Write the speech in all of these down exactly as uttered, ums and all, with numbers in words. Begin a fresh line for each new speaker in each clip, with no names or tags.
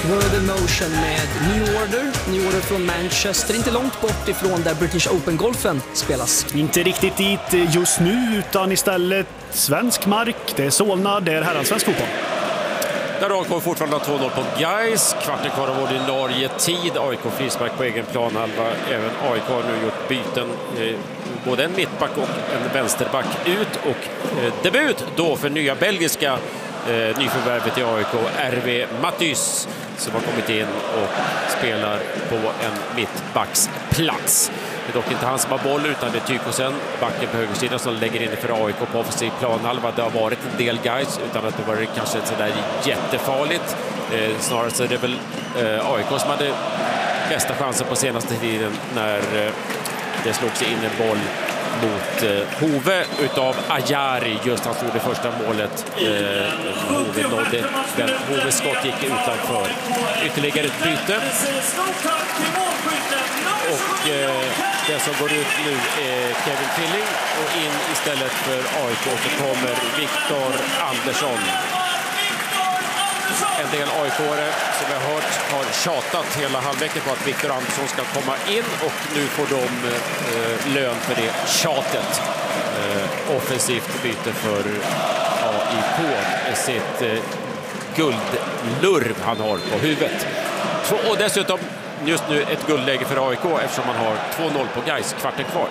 World of Motion med New Order. New Order från Manchester, inte långt bort ifrån där British Open-golfen spelas.
Inte riktigt dit just nu, utan istället svensk mark. Det är Solna, det är herransvensk fotboll.
Där A I K fortfarande har två noll på Gais. Kvarten kvar av ordinarie tid. A I K frispark på egen planhalva. Även A I K har nu gjort byten. Eh, både en mittback och en vänsterback ut. Och eh, debut då för nya belgiska eh, nyförvärvet i A I K. R V Matthys som har kommit in och spelar på en mittbacksplats. Det är dock inte han som har boll utan det är Tykosen, backen på högersidan, som lägger in det för A I K på offensiv planhalva. Det har varit en del guys utan att det var kanske sådär jättefarligt. Eh, snarare så är det väl eh, A I K som hade bästa chansen på senaste tiden när eh, det slog sig in en boll mot eh, Hove utav Ajari. Just han stod det första målet. Eh, Hove nådde, men Hoves skott gick utanför. Ytterligare ett byte. Och eh, det som går ut nu är Kevin Pilling och in istället för A I K så kommer Viktor Andersson. En del A I K-are som jag har hört har tjatat hela halvleken på att Viktor Andersson ska komma in och nu får de eh, lön för det tjatet. Eh, offensivt byte för A I K. Sitt eh, guldlurv han har på huvudet. Och dessutom just nu ett guldläge för A I K eftersom man har två noll på Gais, kvarten kvar.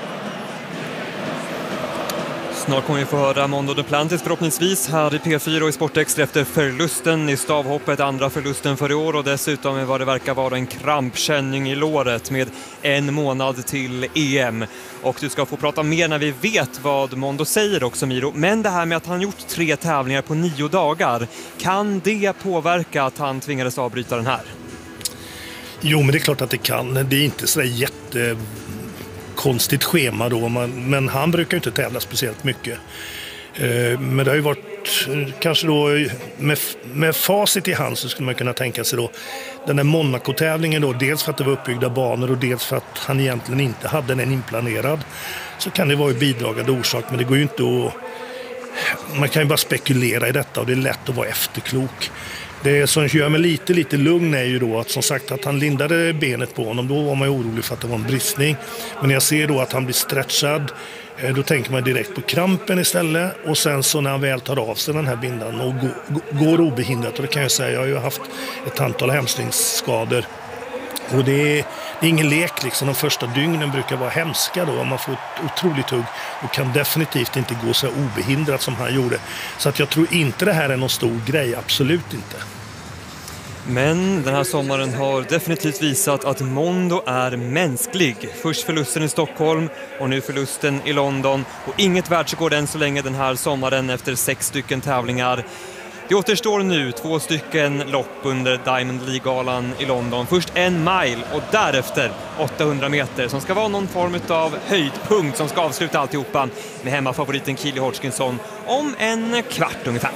Snart kommer vi få höra Mondo Duplantis förhoppningsvis här i P fyra och i Sportextra efter förlusten i stavhoppet, andra förlusten för i år och dessutom vad det verkar vara en krampkänning i låret med en månad till E M. Och du ska få prata mer när vi vet vad Mondo säger också, Miro. Men det här med att han gjort tre tävlingar på nio dagar, kan det påverka att han tvingades avbryta den här?
Jo, men det är klart att det kan. Det är inte så jätte konstigt schema då, men han brukar inte tävla speciellt mycket. Men det har ju varit kanske då med, med facit i hand så skulle man kunna tänka sig då den här Monaco-tävlingen då, dels för att det var uppbyggda banor och dels för att han egentligen inte hade den inplanerad, så kan det vara en bidragande orsak, men det går ju inte att, man kan ju bara spekulera i detta och det är lätt att vara efterklok. Det som gör mig lite, lite lugn är ju då att som sagt att han lindade benet på honom. Då var man ju orolig för att det var en bristning. Men när jag ser då att han blir stretchad, då tänker man direkt på krampen istället. Och sen så när han väl tar av sig den här bindan och går, går obehindrat. Och det kan jag säga, jag har ju haft ett antal hamstringsskador. Och det är, det är ingen lek liksom. De första dygnen brukar vara hemska då. Man får ett otroligt hugg och kan definitivt inte gå så obehindrat som han gjorde. Så att jag tror inte det här är någon stor grej, absolut inte.
Men den här sommaren har definitivt visat att Mondo är mänsklig. Först förlusten i Stockholm och nu förlusten i London. Och inget världsrekord än så länge den här sommaren efter sex stycken tävlingar. Det återstår nu två stycken lopp under Diamond League-galan i London. Först en mile och därefter åttahundra meter som ska vara någon form av höjdpunkt som ska avsluta alltihopa med hemmafavoriten Keely Hodgkinson om en kvart ungefär.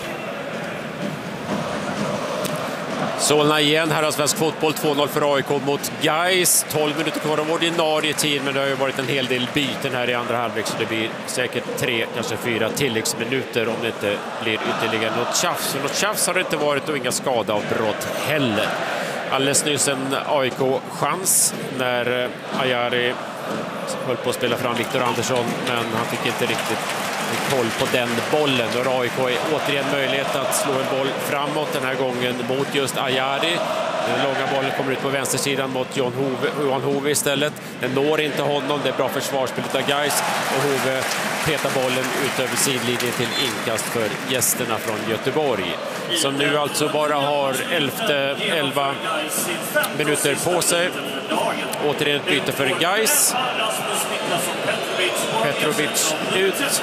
Solna igen, här har svensk fotboll två noll för A I K mot Gais. tolv minuter kvar av ordinarie tid, men det har ju varit en hel del byten här i andra halvlek så det blir säkert tre, kanske fyra tilläggsminuter om det inte blir ytterligare något tjafs. För något tjafs har det inte varit och inga skadeavbrott heller. Alldeles nyss en A I K-chans när Ajari höll på att spela fram Viktor Andersson, men han fick inte riktigt koll på den bollen. Och A I K är återigen möjlighet att slå en boll framåt den här gången mot just Ajari. Den långa bollen kommer ut på vänstersidan mot John Hove, Johan Hove istället. Den når inte honom, det är bra försvarsspel av Gais och Hove petar bollen ut över sidlinjen till inkast för gästerna från Göteborg. Som nu alltså bara har elva minuter på sig. Återigen ett byte för Gais. Petrovic ut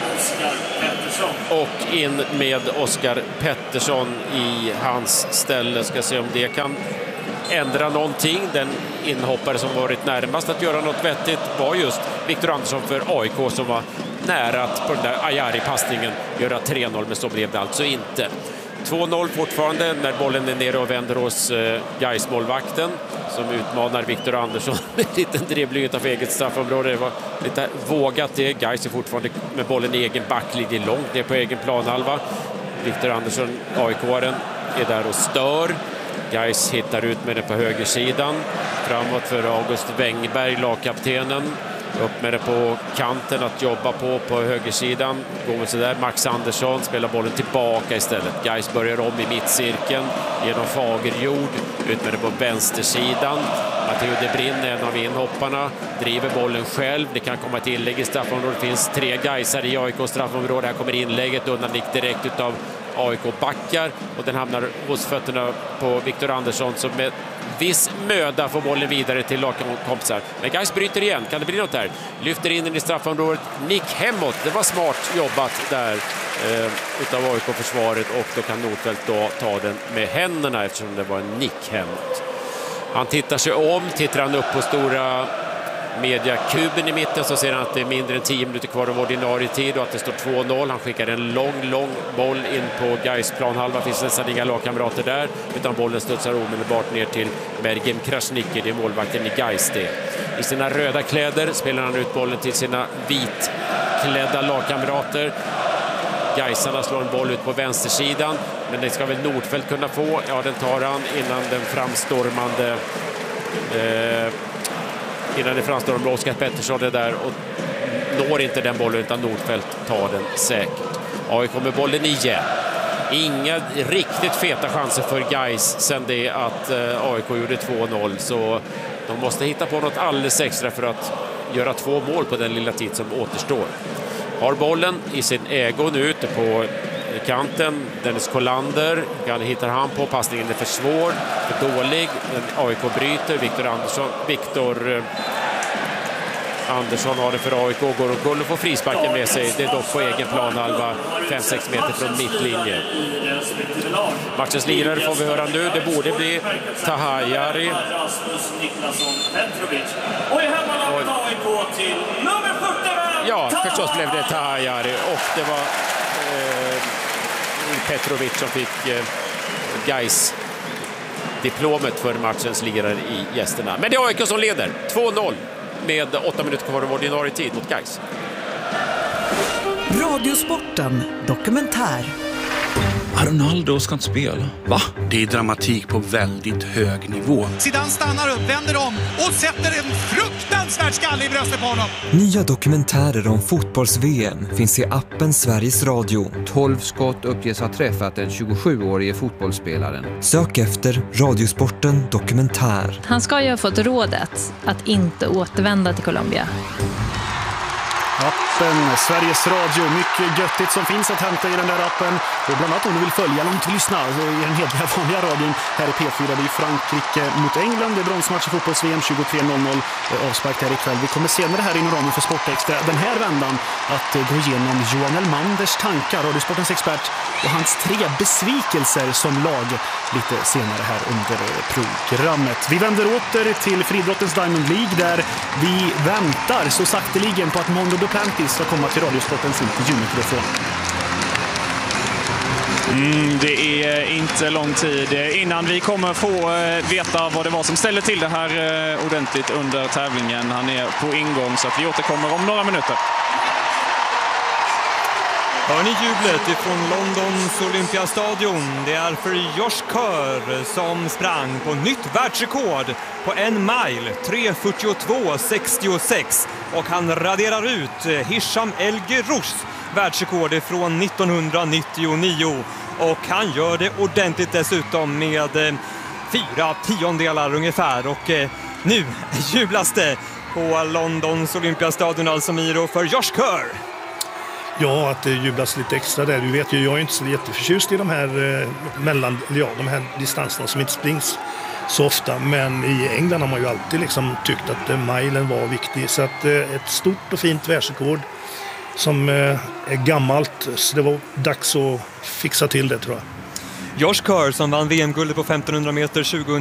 och in med Oskar Pettersson i hans ställe. Ska se om det kan ändra någonting. Den inhoppare som varit närmast att göra något vettigt var just Viktor Andersson för A I K som var nära att på den där Ajari-passningen göra tre noll, men så blev det alltså inte. två noll fortfarande när bollen är nere och vänder hos eh, Gais-målvakten som utmanar Viktor Andersson med en liten dribbling utanför eget straffområde. Det var lite vågat det. Gais är fortfarande med bollen i egen backlinje långt ner på egen planhalva. Viktor Andersson, A I K-aren, är där och stör. Gais hittar ut med det på högersidan. Framåt för August Wengberg, lagkaptenen. Upp med det på kanten att jobba på på högersidan. Går med så där. Max Andersson spelar bollen tillbaka istället. Gais börjar om i mittcirkeln genom Fagerjord. Ut med det på vänstersidan. Matteo De Brinn, en av inhopparna, driver bollen själv. Det kan komma ett inlägg i straffområdet. Det finns tre Gaisar i A I K straffområde. Här kommer inlägget undan gick direkt utav A I K-backar. Och den hamnar hos fötterna på Viktor Andersson som med viss möda får bollen vidare till lagkompisar. Men Gais bryter igen. Kan det bli något där? Lyfter in den i straffområdet. Nick hemåt. Det var smart jobbat där eh, utav A I K-försvaret. Och då kan Nordfeldt då ta den med händerna eftersom det var en nick hemåt. Han tittar sig om. Tittar han upp på stora mediakuben i mitten så ser han att det är mindre än tio minuter kvar av ordinarie tid och att det står två noll. Han skickar en lång, lång boll in på Gais planhalva. Finns nästan inga lagkamrater där utan bollen studsar omedelbart ner till Mergim Krasniqi, det är målvakten i Gais det. I sina röda kläder spelar han ut bollen till sina vitklädda lagkamrater. Gaisarna slår en boll ut på vänstersidan, men det ska väl Nordfeldt kunna få. Ja, den tar han innan den framstormande eh, innan det framstormande Oskar Pettersson är där och når inte den bollen utan Nordfeldt tar den säkert. A I K med bollen igen. Inga riktigt feta chanser för Gais sen det att eh, A I K gjorde två noll, så de måste hitta på något alldeles extra för att göra två mål på den lilla tid som återstår. Har bollen i sin ägo nu ute på kanten. Dennis Kollander, kan hittar han på. Passningen är för svår, för dålig. A I K bryter. Viktor Andersson, Viktor eh, Andersson har det för A I K. Går och Gulle får frisparken med sig. Det är dock på egen planhalva, fem sex meter från mittlinje. Matchens lirare får vi höra nu. Det borde bli Tahayari. Ja, förstås blev det Tahayari och det var eh, Petrovic som fick eh, Gais diplomet för matchens lirare i gästerna. Men det är A I K som leder två noll med åtta minuter kvar av ordinarie tid mot Gais.
Radiosporten dokumentär.
Ronaldo ska inte spela. Va? Det är dramatik på väldigt hög nivå.
Zidane stannar upp, vänder om och sätter en fruktansvärd skalle i bröstet på honom.
Nya dokumentärer om fotbolls-V M finns i appen Sveriges Radio.
tolv skott uppges ha träffat den tjugosjuårige fotbollsspelaren.
Sök efter Radiosporten dokumentär.
Han ska ju ha fått rådet att inte återvända till Colombia.
Appen Sveriges Radio, mycket göttigt som finns att hämta i den där appen. Och bland annat om du vill följa eller om du lyssna i den helt vanliga radion här i P fyra. Det är Frankrike mot England, det är bronsmatch i fotbolls-V M tjugotre noll noll. Avspark här ikväll. Vi kommer senare här inom ramen för Sportextra den här vändan att gå igenom Johan Elmanders tankar, Radiosportens expert, och hans tre besvikelser som lag lite senare här under programmet. Vi vänder åter till friidrottens Diamond League där vi väntar så sakteligen på att Mondo Duplantis ska komma till Radiosportens intervjumikrofon.
Mm, det är inte lång tid innan vi kommer få veta vad det var som ställde till det här ordentligt under tävlingen. Han är på ingång så att vi återkommer om några minuter.
Hör ni jublet ifrån Londons Olympiastadion? Det är för Josh Kerr som sprang på nytt världsrekord på en mile, tre fyrtiotvå sextiosex. Och han raderar ut Hisham El Gerouchs världsrekord från nittonhundranittionio. Och han gör det ordentligt dessutom med fyra tiondelar ungefär. Och nu jublas det på Londons Olympiastadion, alltså Miro, för Josh Kerr.
Ja, att det jublas lite extra där. Du vet ju, jag är inte så jätteförtjust i de här eh, mellan, ja, de här distanserna som inte springs så ofta. Men i England har man ju alltid liksom tyckt att eh, milen var viktig. Så att eh, ett stort och fint världsrekord som eh, är gammalt. Så det var dags att fixa till det, tror jag.
Josh Kerr som vann V M-guldet på femtonhundra meter tjugo